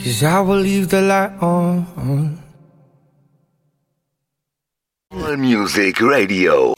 'cause I will leave the light on. Music Radio.